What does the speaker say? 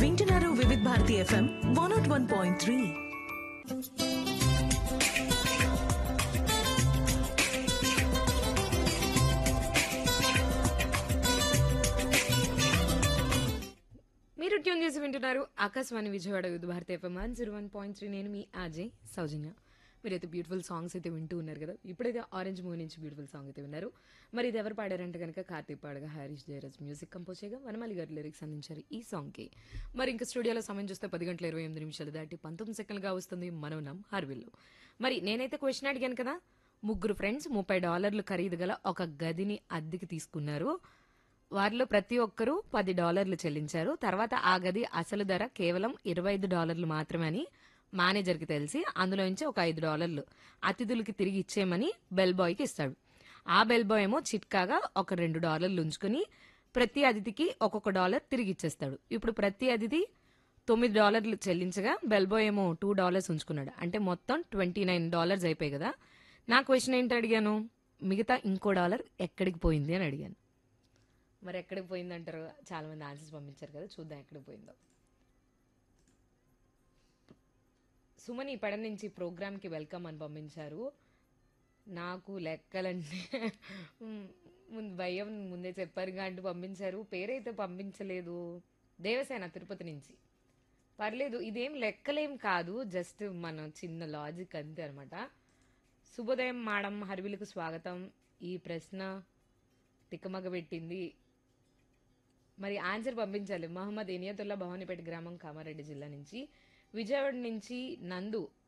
వింటున్నారు వివిధ భారతి ఎఫ్ఎం 101.3. మీరు ట్యూన్ చేసి వింటున్నారు ఆకాశవాణి విజయవాడ వివిధ భారతి ఎఫ్ఎం 101.3. నేను మీ ఆజయ్ సౌజన్య. మీరైతే బ్యూటిఫుల్ సాంగ్స్ అయితే వింటూ ఉన్నారు కదా. ఇప్పుడైతే ఆరెంజ్ మూవీ నుంచి బ్యూటిఫుల్ సాంగ్ అయితే విన్నారు. మరి ఇది ఎవరు పాడారంటే కనుక కార్తీక్ పాడగా హరీష్ జయరాజ్ మ్యూజిక్ కంపోజ్ చేయగా వనమాలి గారు లిరిక్స్ అందించారు ఈ సాంగ్కి. మరి ఇంకా స్టూడియోలో సమయం చూస్తే 10:28 దాటి 19 సెకండ్లుగా వస్తుంది. మనం ఉన్నాం హార్విల్లో. మరి నేనైతే క్వశ్చన్ అడిగాను కదా, ముగ్గురు ఫ్రెండ్స్ $30 ఖరీదు గల ఒక గదిని అద్దెకి తీసుకున్నారు. వారిలో ప్రతి ఒక్కరూ $10 చెల్లించారు. తర్వాత ఆ గది అసలు ధర కేవలం $25 మాత్రమే అని మేనేజర్కి తెలిసి అందులో నుంచి ఒక $5 అతిథులకి తిరిగి ఇచ్చేయమని బెల్ బాయ్కి ఇస్తాడు. ఆ బెల్ బాయ్ ఏమో చిట్కాగా ఒక $2 ఉంచుకుని ప్రతి అతిథికి ఒక్కొక్క డాలర్ తిరిగి ఇచ్చేస్తాడు. ఇప్పుడు ప్రతి అతిథి $9 చెల్లించగా బెల్ బాయ్ ఏమో $2 ఉంచుకున్నాడు. అంటే మొత్తం $29 అయిపోయాయి కదా. నా క్వశ్చన్ ఏంటి అడిగాను, మిగతా ఇంకో డాలర్ ఎక్కడికి పోయింది అని అడిగాను. మరి ఎక్కడికి పోయిందంటారు? చాలా మంది ఆన్సర్స్ పంపించారు కదా, చూద్దాం ఎక్కడికి పోయిందో. సుమని పడ నుంచి ప్రోగ్రామ్కి వెల్కమ్ అని పంపించారు. నాకు లెక్కలంటే భయం ముందే చెప్పారుగా అంటూ పంపించారు. పేరైతే పంపించలేదు. దేవసేన తిరుపతి నుంచి. పర్లేదు, ఇదేం లెక్కలేం కాదు, జస్ట్ మన చిన్న లాజిక్ అంతే అనమాట. శుభోదయం మేడం, హర్విలకు స్వాగతం. ఈ ప్రశ్న తిక్కమగ పెట్టింది. మరి ఆన్సర్ పంపించాలి. మహమ్మద్ ఇనియతుల్లా భవానీపేట గ్రామం, కామారెడ్డి జిల్లా నుంచి. విజయవాడ నుంచి నందు